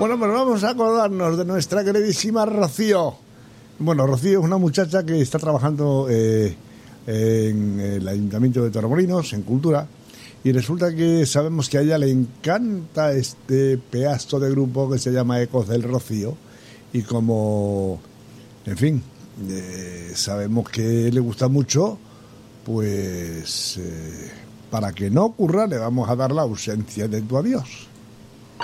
Bueno, pues vamos a acordarnos de nuestra queridísima Rocío. Bueno, Rocío es una muchacha que está trabajando en el Ayuntamiento de Torremolinos, en Cultura, y resulta que sabemos que a ella le encanta este pedazo de grupo que se llama Ecos del Rocío, y como, en fin, sabemos que le gusta mucho, pues para que no ocurra le vamos a dar la ausencia de tu adiós.